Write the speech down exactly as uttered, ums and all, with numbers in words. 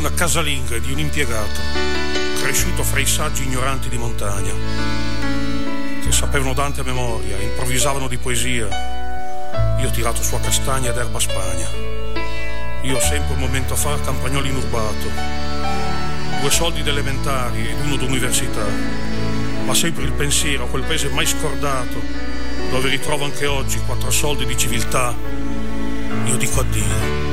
una casalinga e di un impiegato, cresciuto fra i saggi ignoranti di montagna, che sapevano Dante a memoria e improvvisavano di poesia. Io ho tirato su a castagna ed erba Spagna. Io ho sempre un momento fa campagnolo inurbato, due soldi d'elementari ed uno d'università, ma sempre il pensiero a quel paese mai scordato, dove ritrovo anche oggi quattro soldi di civiltà. Io dico addio.